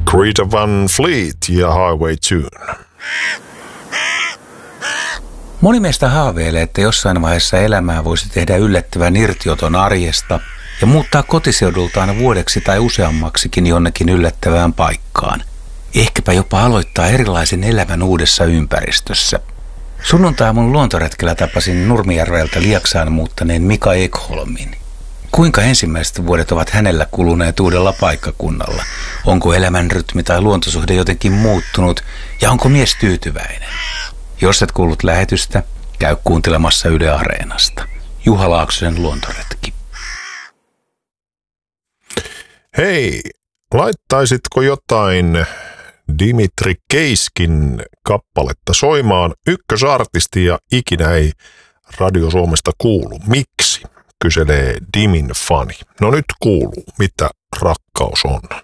Greta Van Fleet ja Highway Tune. Moni meistä haaveilee, että jossain vaiheessa elämää voisi tehdä yllättävän irtioton arjesta ja muuttaa kotiseudultaan vuodeksi tai useammaksikin jonnekin yllättävään paikkaan. Ehkäpä jopa aloittaa erilaisen elämän uudessa ympäristössä. Sunnuntai-aamun luontoretkellä tapasin Nurmijärveltä Lieksaan muuttaneen Mika Ekholmin. Kuinka ensimmäiset vuodet ovat hänellä kuluneet uudella paikkakunnalla? Onko elämänrytmi tai luontosuhde jotenkin muuttunut ja onko mies tyytyväinen? Jos et kuullut lähetystä, käy kuuntelemassa Yle Areenasta. Juha Laaksosen luontoretki. Hei, laittaisitko jotain Dimitri Keiskin kappaletta soimaan? Ykkösartisti ja ikinä ei Radio Suomesta kuulu. Miksi? Kyselee Dimin fani. No nyt kuuluu, mitä rakkaus on.